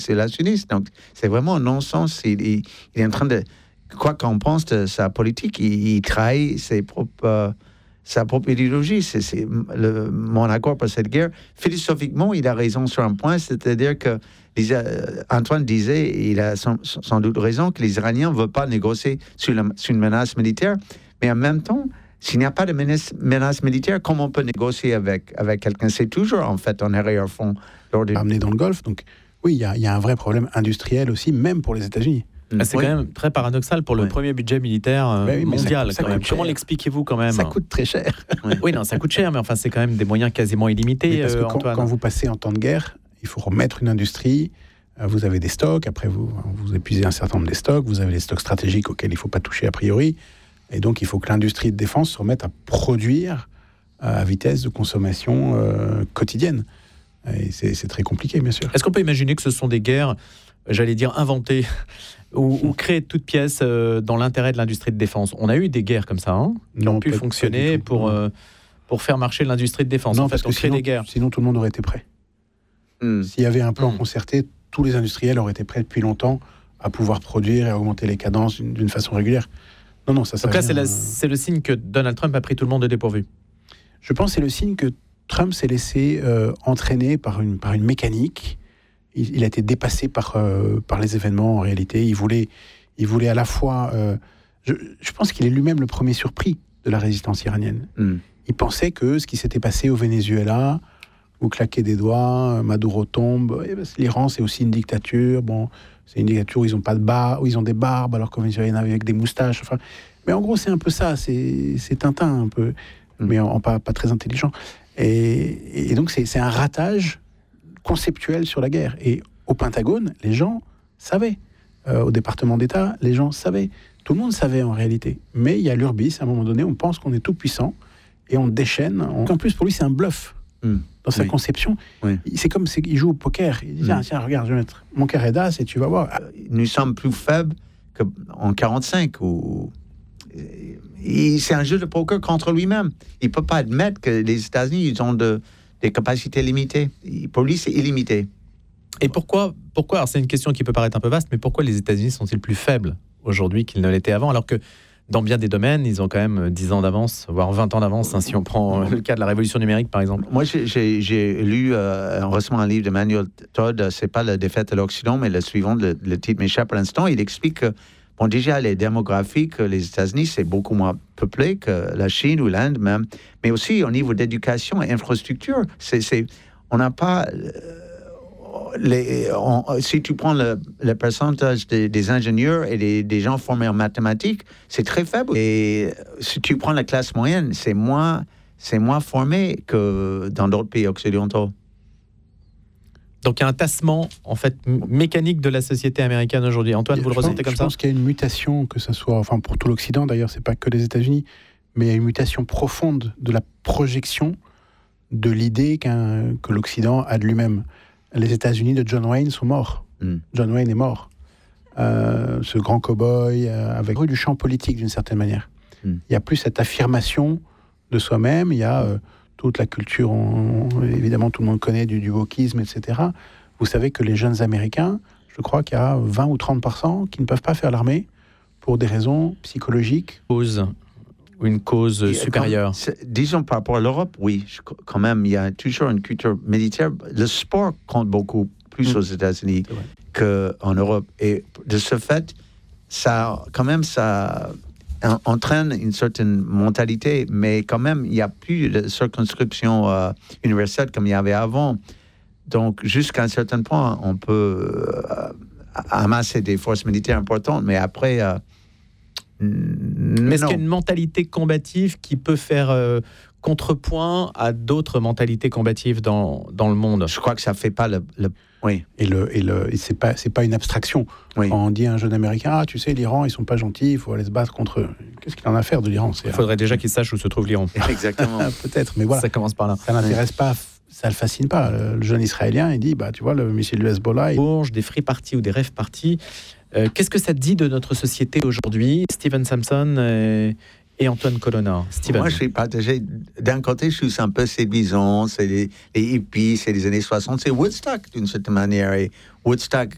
isolationniste. Donc, c'est vraiment un non-sens. Il est en train de... Quoi qu'on pense de sa politique, il trahit sa propre idéologie. C'est mon accord pour cette guerre. Philosophiquement, il a raison sur un point, c'est-à-dire que Antoine disait, il a sans doute raison, que les Iraniens ne veulent pas négocier sur une menace militaire, mais en même temps, s'il n'y a pas de menace militaire, comment on peut négocier avec quelqu'un? C'est toujours, en fait, en arrière-fond. Amené dans le Golfe, donc oui, il y a un vrai problème industriel aussi, même pour les États-Unis. C'est quand même très paradoxal pour le premier budget militaire mondial. Comment l'expliquez-vous quand même? Ça coûte très cher. Oui, non, ça coûte cher, mais enfin, c'est quand même des moyens quasiment illimités. Parce que Antoine. Quand vous passez en temps de guerre, il faut remettre une industrie. Vous avez des stocks, après vous épuisez un certain nombre des stocks, vous avez les stocks stratégiques auxquels il ne faut pas toucher a priori. Et donc, il faut que l'industrie de défense se remette à produire à vitesse de consommation quotidienne. Et c'est très compliqué, bien sûr. Est-ce qu'on peut imaginer que ce sont des guerres, j'allais dire, inventées ou créées de toutes pièces dans l'intérêt de l'industrie de défense? On a eu des guerres comme ça, qui ont pu fonctionner pour faire marcher l'industrie de défense. Non, en fait, parce que sinon, tout le monde aurait été prêt. S'il y avait un plan concerté, tous les industriels auraient été prêts depuis longtemps à pouvoir produire et à augmenter les cadences d'une façon régulière. Non, ça. Donc là, c'est le signe que Donald Trump a pris tout le monde au dépourvu. Je pense que c'est le signe que Trump s'est laissé entraîner par une mécanique. Il a été dépassé par les événements, en réalité. Il voulait à la fois... je pense qu'il est lui-même le premier surpris de la résistance iranienne. Il pensait que ce qui s'était passé au Venezuela, vous claquez des doigts, Maduro tombe. L'Iran, c'est aussi une dictature. Bon, c'est une dictature où ils ont pas de barbe, où ils ont des barbes, alors qu'au Venezuela, il y en avait avec des moustaches. Enfin, mais en gros, c'est un peu ça. C'est Tintin, un peu. Mais pas très intelligent. Et donc, c'est un ratage conceptuel sur la guerre. Et au Pentagone, les gens savaient. Au département d'État, les gens savaient. Tout le monde savait en réalité. Mais il y a l'urbis, à un moment donné, on pense qu'on est tout puissant et on déchaîne. En plus, pour lui, c'est un bluff. Dans sa conception. C'est comme il joue au poker. Il dit, tiens, regarde, je vais mettre mon carré d'as et tu vas voir. Nous sommes plus faibles qu'en 1945. C'est un jeu de poker contre lui-même. Il ne peut pas admettre que les États-Unis ils ont des capacités limitées. Pour lui, c'est illimité. Et pourquoi alors c'est une question qui peut paraître un peu vaste, mais pourquoi les États-Unis sont-ils plus faibles aujourd'hui qu'ils ne l'étaient avant, alors que dans bien des domaines, ils ont quand même 10 ans d'avance, voire 20 ans d'avance, si on prend le cas de la révolution numérique, par exemple. Moi, j'ai lu récemment un livre de Manuel Todd, c'est pas la défaite de l'Occident, mais le suivant, le titre m'échappe à l'instant. Il explique que, déjà, les démographiques, les États-Unis, c'est beaucoup moins peuplé que la Chine ou l'Inde même, mais aussi au niveau d'éducation et infrastructure. On n'a pas... si tu prends le pourcentage des ingénieurs et des gens formés en mathématiques, c'est très faible. Et si tu prends la classe moyenne, c'est moins formé que dans d'autres pays occidentaux. Donc il y a un tassement en fait mécanique de la société américaine aujourd'hui. Antoine, vous le ressentez comme ça? Je pense qu'il y a une mutation, que ce soit, enfin pour tout l'Occident d'ailleurs, c'est pas que les États-Unis, mais il y a une mutation profonde de la projection de l'idée que l'Occident a de lui-même. Les États-Unis de John Wayne sont morts. John Wayne est mort. Ce grand cow-boy, avec du champ politique d'une certaine manière. Il n'y a plus cette affirmation de soi-même. Il y a toute la culture, évidemment tout le monde connaît du wokisme, etc. Vous savez que les jeunes Américains, je crois qu'il y a 20 ou 30% qui ne peuvent pas faire l'armée pour des raisons psychologiques. Une cause supérieure. Disons par rapport à l'Europe, oui, quand même, il y a toujours une culture militaire. Le sport compte beaucoup plus aux États-Unis qu'en Europe. Et de ce fait, ça entraîne une certaine mentalité, mais quand même, il n'y a plus de circonscription universelle comme il y avait avant. Donc, jusqu'à un certain point, on peut amasser des forces militaires importantes, mais après... Mais est-ce qu'il y a une mentalité combative qui peut faire contrepoint à d'autres mentalités combatives dans le monde? Je crois que ça fait pas oui. Et c'est pas une abstraction. Oui. Quand on dit à un jeune Américain, tu sais, l'Iran, ils sont pas gentils, il faut aller se battre contre eux. Qu'est-ce qu'il en a à faire de l'Iran? Il faudrait déjà qu'il sache où se trouve l'Iran. Exactement. Peut-être, mais voilà. Ça commence par là. Ça l'intéresse pas. Ça le fascine pas. Le jeune Israélien, il dit, tu vois, le missile du Hezbollah... Des free parties ou des rave parties. Qu'est-ce que ça dit de notre société aujourd'hui, Steven Samson et Antoine Colonna? Moi, je suis partagé. D'un côté, je suis un peu séduisant. C'est les hippies, c'est les années 60. C'est Woodstock, d'une certaine manière. Et Woodstock,